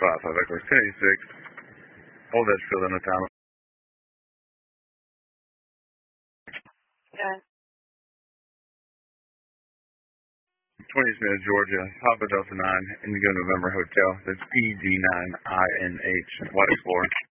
South Echo 1086. Hold that fill in the town. Yeah. 20 Smith, Georgia, Papa Delta 9, Indigo November Hotel. That's PD9INH. What Explorer?